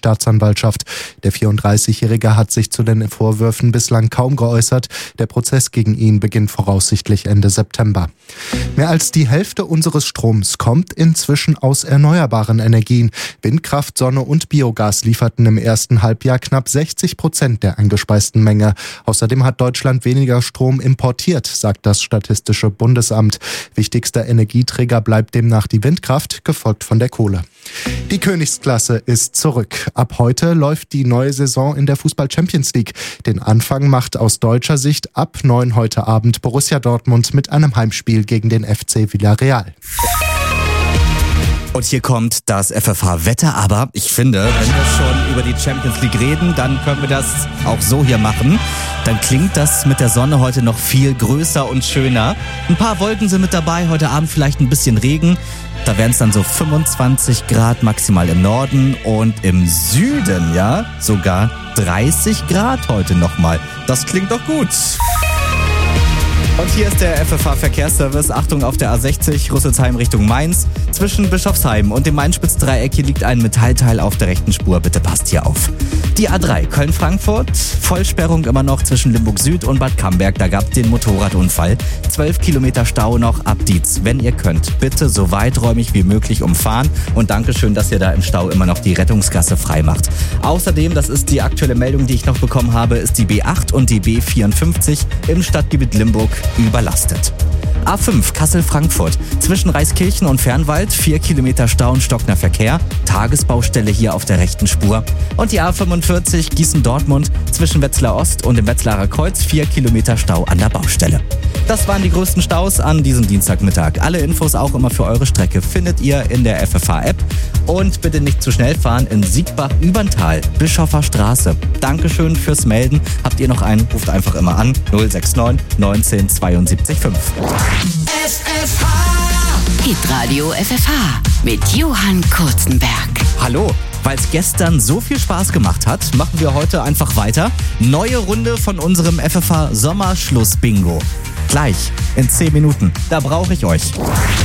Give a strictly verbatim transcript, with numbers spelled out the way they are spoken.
Staatsanwaltschaft. Der vierunddreißigjährige hat sich zu den Vorwürfen bislang kaum geäußert. Der Prozess gegen ihn beginnt voraussichtlich Ende September. Mehr als die Hälfte unseres Stroms kommt inzwischen aus erneuerbaren Energien. Windkraft, Sonne und Biogas lieferten im ersten Halbjahr knapp sechzig Prozent der eingespeisten Menge. Außerdem hat Deutschland weniger Strom importiert, sagt das Statistische Bundesamt. Wichtigster Energieträger bleibt demnach die Windkraft, gefolgt von der Kohle. Die Königsklasse ist zurück. Ab heute läuft die neue Saison in der Fußball-Champions League. Den Anfang macht aus deutscher Sicht ab neun heute Abend Borussia Dortmund mit einem Heimspiel gegen den F C Villarreal. Und hier kommt das F F H-Wetter, aber ich finde, wenn wir schon über die Champions League reden, dann können wir das auch so hier machen. Dann klingt das mit der Sonne heute noch viel größer und schöner. Ein paar Wolken sind mit dabei, heute Abend vielleicht ein bisschen Regen. Da wären es dann so fünfundzwanzig Grad maximal im Norden und im Süden, ja, sogar dreißig Grad heute nochmal. Das klingt doch gut. Und hier ist der F F H-Verkehrsservice. Achtung auf der A sechzig, Rüsselsheim Richtung Mainz. Zwischen Bischofsheim und dem Main-Spitz-Dreieck hier liegt ein Metallteil auf der rechten Spur. Bitte passt hier auf. Die A drei, Köln-Frankfurt. Vollsperrung immer noch zwischen Limburg Süd und Bad Camberg. Da gab es den Motorradunfall. zwölf Kilometer Stau noch ab Dietz. Wenn ihr könnt, bitte so weiträumig wie möglich umfahren. Und Dankeschön, dass ihr da im Stau immer noch die Rettungsgasse frei macht. Außerdem, das ist die aktuelle Meldung, die ich noch bekommen habe, ist die B acht und die B vierundfünfzig im Stadtgebiet Limburg überlastet. A fünf Kassel-Frankfurt. Zwischen Reiskirchen und Fernwald vier Kilometer Stau und stockender Verkehr. Tagesbaustelle hier auf der rechten Spur. Und die A fünfundvierzig Gießen-Dortmund zwischen Wetzlar Ost und dem Wetzlarer Kreuz vier Kilometer Stau an der Baustelle. Das waren die größten Staus an diesem Dienstagmittag. Alle Infos auch immer für eure Strecke findet ihr in der F F H-App. Und bitte nicht zu schnell fahren in Siegbach-Überntal, Bischoffer Straße. Dankeschön fürs Melden. Habt ihr noch einen, ruft einfach immer an null sechs neun neunzehn zweiundsiebzig fünf. F F H Hitradio F F H mit Johann Kurzenberg. Hallo, weil es gestern so viel Spaß gemacht hat, machen wir heute einfach weiter. Neue Runde von unserem F F H Sommerschluss-Bingo. Gleich in zehn Minuten. Da brauche ich euch.